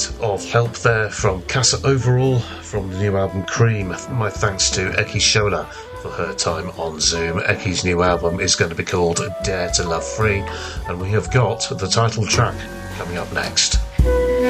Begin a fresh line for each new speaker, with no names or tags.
bit of help there from Casa Overall from the new album Cream. My thanks to Eki Shola for her time on Zoom. Eki's new album is going to be called Dare to Love Free, and we have got the title track coming up next.